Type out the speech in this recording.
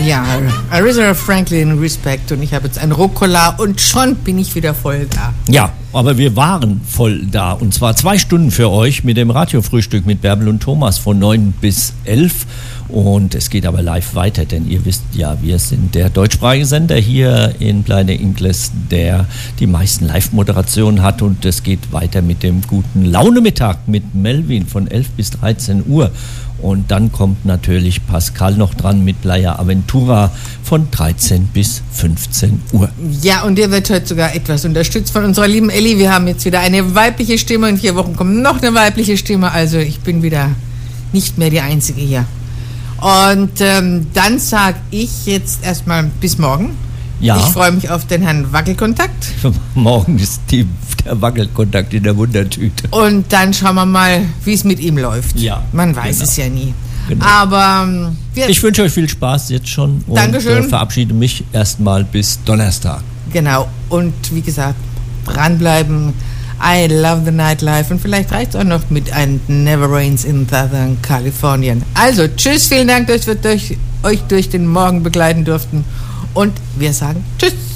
Ja, Aretha Franklin, Respect. Und ich habe jetzt ein Rucola und schon bin ich wieder voll da. Ja, aber wir waren voll da. Und zwar 2 Stunden für euch mit dem Radiofrühstück mit Bärbel und Thomas von 9 bis 11. Und es geht aber live weiter, denn ihr wisst ja, wir sind der deutschsprachige Sender hier in Pleine Inkles, der die meisten Live-Moderationen hat. Und es geht weiter mit dem guten Laune-Mittag mit Melvin von 11 bis 13 Uhr. Und dann kommt natürlich Pascal noch dran mit Playa Aventura von 13 bis 15 Uhr. Ja, und der wird heute sogar etwas unterstützt von unserer lieben Elli. Wir haben jetzt wieder eine weibliche Stimme. In 4 Wochen kommt noch eine weibliche Stimme. Also ich bin wieder nicht mehr die Einzige hier. Und dann sage ich jetzt erstmal bis morgen. Ja. Ich freue mich auf den Herrn Wackelkontakt. Morgen ist der Wackelkontakt in der Wundertüte. Und dann schauen wir mal, wie es mit ihm läuft. Ja, man weiß es ja nie. Genau. Aber ich wünsche euch viel Spaß jetzt schon. Und Dankeschön. Verabschiede mich erstmal bis Donnerstag. Genau. Und wie gesagt, dranbleiben. I love the nightlife. Und vielleicht reicht es auch noch mit einem Never Rains in Southern California. Also, tschüss, vielen Dank, dass wir euch durch den Morgen begleiten durften. Und wir sagen tschüss.